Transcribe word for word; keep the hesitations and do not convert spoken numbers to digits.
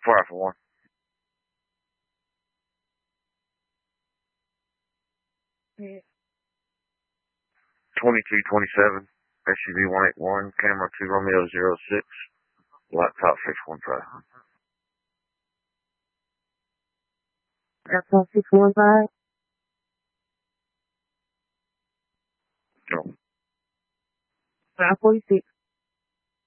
Fire for one. Yeah. twenty-two twenty-seven, S U V one eighty-one, camera two Romeo zero six, laptop six one five. Laptop six one five? No. five forty-six.